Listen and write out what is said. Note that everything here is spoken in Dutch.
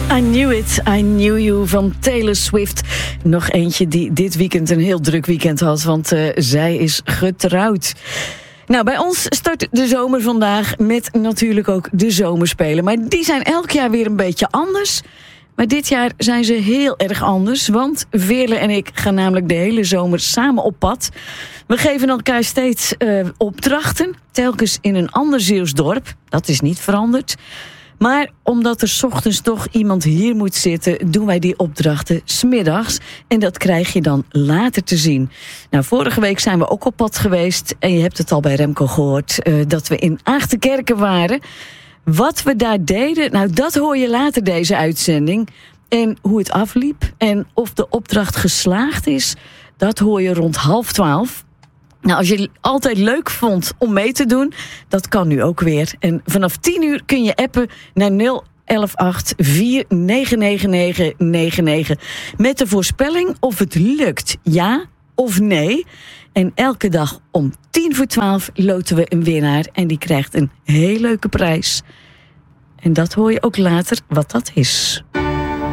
I Knew It, I Knew You van Taylor Swift. Nog eentje die dit weekend een heel druk weekend had, want zij is getrouwd. Nou, bij ons start de zomer vandaag met natuurlijk ook de zomerspelen. Maar die zijn elk jaar weer een beetje anders. Maar dit jaar zijn ze heel erg anders, want Veerle en ik gaan namelijk de hele zomer samen op pad. We geven elkaar steeds opdrachten, telkens in een ander Zeeuws dorp. Dat is niet veranderd. Maar omdat er 's ochtends toch iemand hier moet zitten, doen wij die opdrachten 's middags. En dat krijg je dan later te zien. Nou, vorige week zijn we ook op pad geweest. En je hebt het al bij Remco gehoord, dat we in Aagtenkerken waren. Wat we daar deden, nou dat hoor je later deze uitzending. En hoe het afliep en of de opdracht geslaagd is, dat hoor je rond 11:30. Nou, als je het altijd leuk vond om mee te doen, dat kan nu ook weer. En vanaf 10:00 kun je appen naar 0118 499999 met de voorspelling of het lukt, ja of nee. En elke dag om 11:10 loten we een winnaar en die krijgt een heel leuke prijs. En dat hoor je ook later wat dat is.